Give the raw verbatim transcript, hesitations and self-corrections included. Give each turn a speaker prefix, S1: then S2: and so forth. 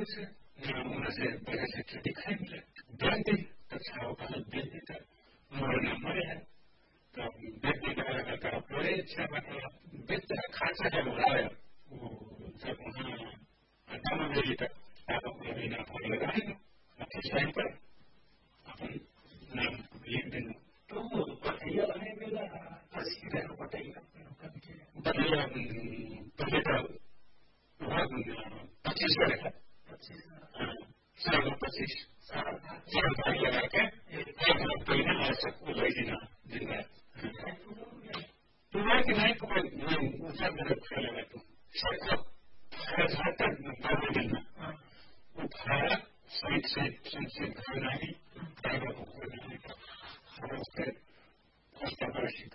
S1: से उन्हें से बड़े से खेती खाएंगे बेच दी तो छाव का बेच देता मरना मरे है तो बेच देगा का पूरे इच्छा बेच खासा जब उड़ाया वो जब वहाँ अड्डा में भेजी तक आप अपने बिना फोन लगाएंगे अपने साइन पर अपन नाम लिख देना तो बताइए वाले मेरा पसीना बताइए बताइए पहले तो पच्चीस का रखा साल पच्चीस साल भाई लगा के एक हफ्ते में आ सकते ले देना दिन में तुम्हारे कि नहीं कोई ऊंचा मेरे खेले में तुम सबको हर तक बाबू देना वो खाया सही से सही खाना ही खाएगा वो नहीं और उसके